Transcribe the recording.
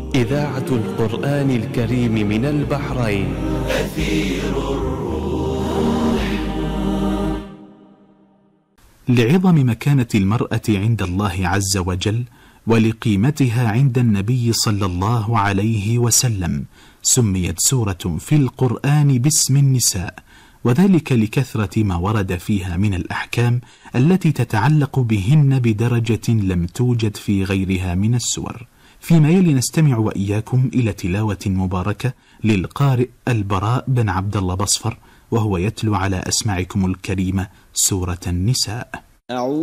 إذاعة القرآن الكريم من البحرين. أثير الروح. لعظم مكانة المرأة عند الله عز وجل ولقيمتها عند النبي صلى الله عليه وسلم سميت سورة في القرآن باسم النساء، وذلك لكثرة ما ورد فيها من الأحكام التي تتعلق بهن بدرجة لم توجد في غيرها من السور. فيما يلي نستمع وإياكم إلى تلاوة مباركة للقارئ البراء بن عبد الله بصفر، وهو يتلو على أسماعكم الكريمة سورة النساء.